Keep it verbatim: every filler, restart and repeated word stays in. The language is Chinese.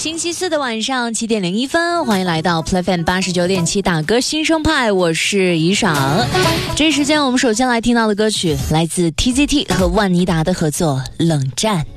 星期四的晚上七点零一分，欢迎来到 Play F M 八十九点七打歌新生派，我是怡爽。这一时间我们首先来听到的歌曲来自 T Z T 和万妮达的合作《冷战》。